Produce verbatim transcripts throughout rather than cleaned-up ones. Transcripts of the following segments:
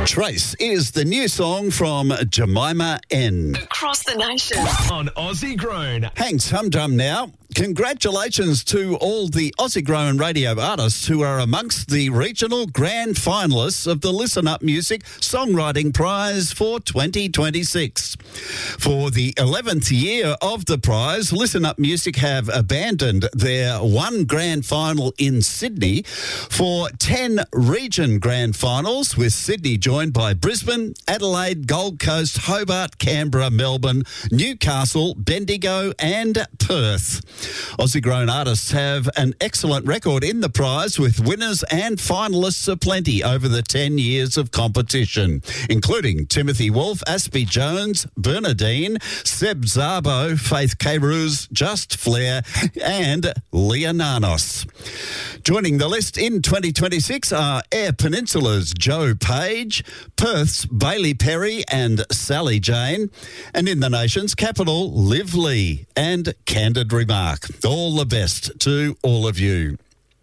Trace is the new song from Jemima N. Across the nation. On Aussie Grown. Hanks Humdrum now. Congratulations to all the Aussie Grown radio artists who are amongst the regional grand finalists of the Listen Up Music Songwriting Prize for twenty twenty-six. For the eleventh year of the prize, Listen Up Music have abandoned their one grand final in Sydney for ten region grand finals, with Sydney joined by Brisbane, Adelaide, Gold Coast, Hobart, Canberra, Melbourne, Newcastle, Bendigo and Perth. Aussie Grown artists have an excellent record in the prize, with winners and finalists aplenty over the ten years of competition, including Timothy Wolfe, Aspie Jones, Bernadine, Seb Zabo, Faith K-Ruse, Just Flair and Leonanos. Joining the list in twenty twenty-six are Air Peninsula's Joe Page, Perth's Bailey Perry and Sally Jane, and in the nation's capital, Liv Lee and Candid Remark. All the best to all of you.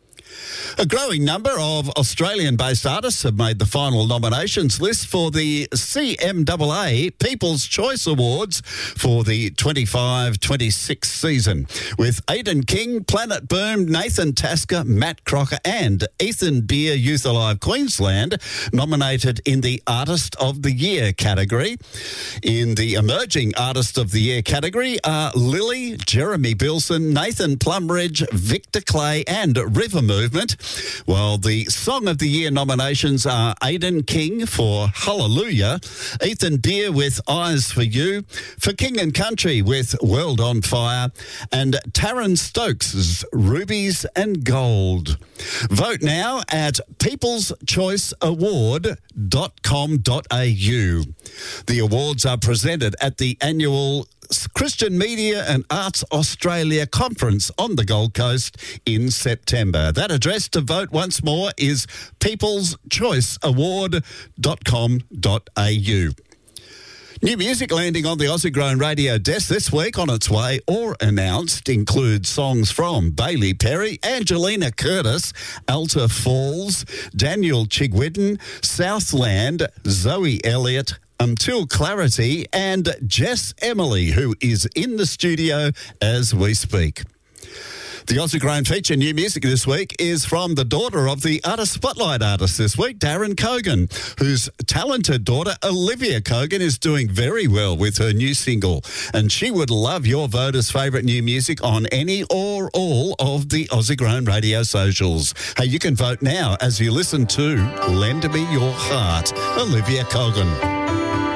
A growing number of Australian-based artists have made the final nominations list for the C M A A People's Choice Awards for the twenty-five twenty-six season, with Aidan King, Planet Boom, Nathan Tasker, Matt Crocker and Ethan Beer Youth Alive Queensland nominated in the Artist of the Year category. In the Emerging Artist of the Year category are Lily, Jeremy Bilson, Nathan Plumridge, Victor Clay and River Movement, while the Song of the Year nominations are Aidan King for Hallelujah, Ethan Beer with Eyes for You, For King and Country with World on Fire, and Taryn Stokes' Rubies and Gold. Vote now at peoples choice award dot com dot a u. The awards are presented at the annual Christian Media and Arts Australia Conference on the Gold Coast in September. That address to vote once more is peoples choice award dot com dot a u. New music landing on the Aussie Grown radio desk this week on its way or announced includes songs from Bailey Perry, Angelina Curtis, Alta Falls, Daniel Chigwidden, Southland, Zoe Elliott, Until Clarity and Jess Emily, who is in the studio as we speak. The Aussie Grown feature new music this week is from the daughter of the Artist Spotlight artist this week, Darren Cogan, whose talented daughter, Olivia Cogan, is doing very well with her new single. And she would love your vote as favourite new music on any or all of the Aussie Grown radio socials. Hey, you can vote now as you listen to Lend Me Your Heart, Olivia Cogan.